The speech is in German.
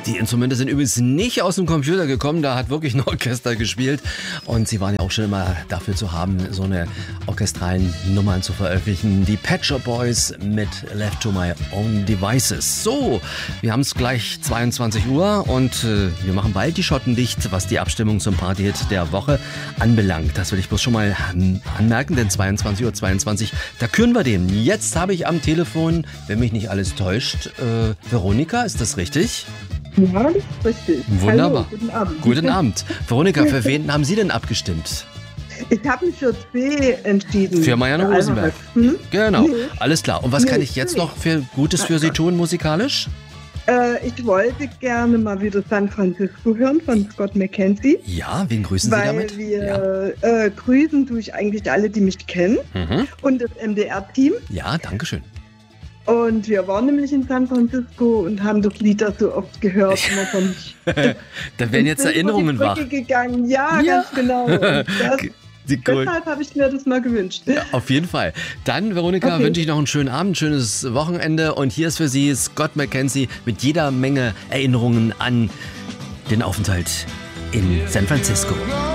Die Instrumente sind übrigens nicht aus dem Computer gekommen, da hat wirklich ein Orchester gespielt. Und sie waren ja auch schon immer dafür zu haben, so eine orchestralen Nummern zu veröffentlichen. Die Pet Shop Boys mit Left to My Own Devices. So, wir haben es gleich 22 Uhr und wir machen bald die Schotten dicht, was die Abstimmung zum Partyhit der Woche anbelangt. Das will ich bloß schon mal anmerken, denn 22:22 Uhr, da küren wir den. Jetzt habe ich am Telefon, wenn mich nicht alles täuscht, Veronika, ist das richtig? Ja, das ist richtig. Wunderbar. Hallo, guten Abend. Guten Abend. Veronika, für wen haben Sie denn abgestimmt? Ich habe mich für zwei entschieden. Für Marianne Rosenberg. Genau, Nee. alles klar. Und was kann ich jetzt noch für Gutes für Sie tun musikalisch? Ich wollte gerne mal wieder San Francisco hören von Scott McKenzie. Ja, wen grüßen Sie Weil damit? wir grüßen tue ich eigentlich alle, die mich kennen. Und das MDR-Team. Ja, danke schön. Und wir waren nämlich in San Francisco und haben das Lied da so oft gehört. Da werden jetzt Erinnerungen wach. Gegangen. Ja, ganz genau. Und deshalb habe ich mir das mal gewünscht. Ja, auf jeden Fall. Dann, Veronika, wünsche ich noch einen schönen Abend, schönes Wochenende. Und hier ist für Sie Scott McKenzie mit jeder Menge Erinnerungen an den Aufenthalt in San Francisco.